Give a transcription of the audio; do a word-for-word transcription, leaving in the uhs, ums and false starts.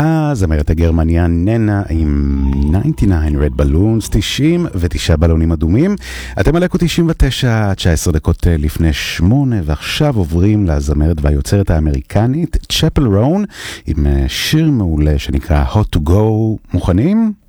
הזמרת הגרמניה ננה עם תשעים ותשע Red Balloons, תשעים ותשעה בלונים אדומים. אתם על אקו תשעים ותשע, תשע עשרה דקות לפני שמונה, ועכשיו עוברים לזמרת והיוצרת האמריקנית צ'פל רון עם שיר מעולה שנקרא Hot to Go. מוכנים?